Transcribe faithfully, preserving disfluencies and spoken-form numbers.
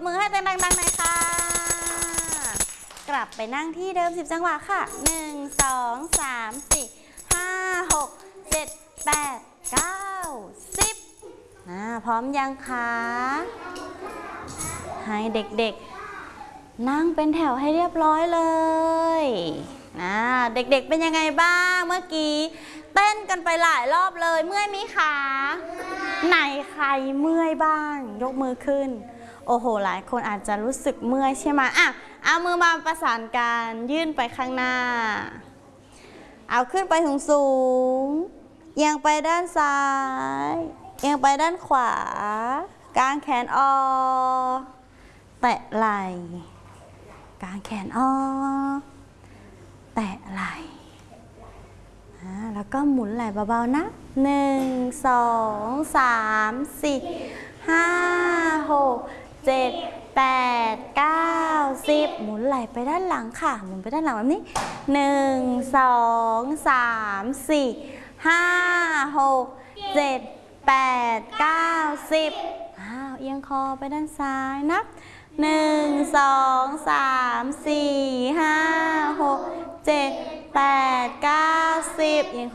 มือให้ดังๆหน่อยค่ะกลับไปนั่งที่เดิมสิบจังหวะค่ะหนึ่ง สอง สาม สี่ ห้า หก เจ็ด แปด เก้า สิบอ่าพร้อมยังคะให้เด็กๆนั่งเป็นแถวให้เรียบร้อยเลยนะเด็กๆเป็นยังไงบ้างเมื่อกี้เต้นกันไปหลายรอบเลยเมื่อยไหมคะไหนใครเมื่อยบ้างยกมือขึ้นโอ้โหหลายคนอาจจะรู้สึกเมื่อยใช่ไหมอ่ะเอามือมาประสานกันยื่นไปข้างหน้าเอาขึ้นไปสูงสูงเอียงไปด้านซ้ายเอียงไปด้านขวากางแขนออกแตะไหล่กางแขนออกแตะไหล่แล้วก็หมุนไหล่เบาๆนะหนึ่ง สอง สาม สี่ ห้า หก เจ็ด แปด เก้า สิบหมุนไหล่ไปด้านหลังค่ะหมุนไปด้านหลังแบบนี้หนึ่ง สอง สาม สี่ ห้า หก เจ็ด แปด เก้า สิบอ้าวเอียงคอไปด้านซ้ายนับหนึ่ง สอง สาม สี่ ห้า หก เจ็ด แปด เก้า สิบเอียงคอ